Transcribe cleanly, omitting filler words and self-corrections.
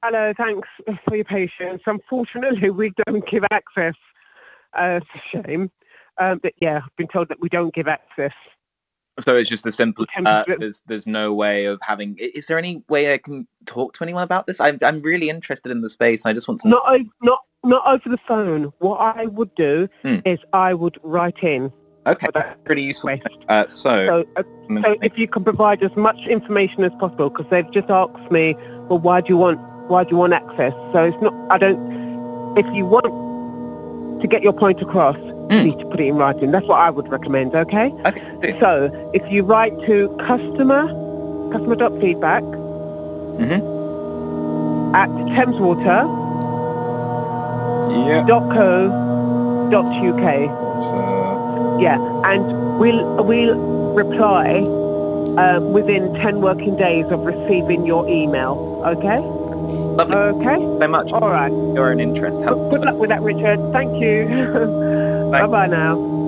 Hello, thanks for your patience. Unfortunately, we don't give access. It's a shame. But yeah, I've been told that we don't give access. So it's just a simple. Temporary- There's no way of having. Is there any way I can talk to anyone about this? I'm really interested in the space. I just want to. Not over the phone. What I would do is I would write in. Okay, that's pretty useful. So if you can provide as much information as possible, because they've just asked me, well, why do you want access? So it's not. I don't. If you want to get your point across, you need to put it in writing. That's what I would recommend. Okay. Okay. So if you write to customer.feedback at thameswater.co.uk. Yeah, and we'll reply within 10 working days of receiving your email. Okay? Lovely. Okay? So much. All right. Your own interest. Good luck with that, Richard. Thank you. Bye-bye now.